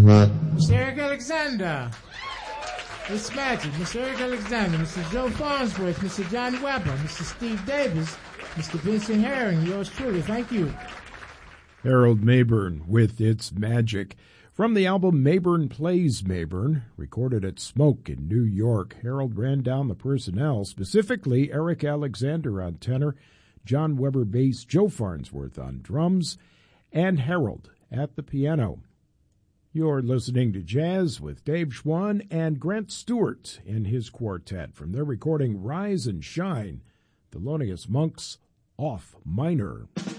Mr. Eric Alexander. It's Magic. Mr. Eric Alexander, Mr. Joe Farnsworth, Mr. John Weber, Mr. Steve Davis, Mr. Vincent Herring, yours truly. Thank you. Harold Mabern with It's Magic. From the album Mabern Plays Mabern, recorded at Smoke in New York, Harold ran down the personnel, specifically Eric Alexander on tenor, John Weber bass, Joe Farnsworth on drums, and Harold at the piano. You're listening to Jazz with Dave Schwann and Grant Stewart in his quartet from their recording Rise and Shine, Thelonious Monk's Off Minor.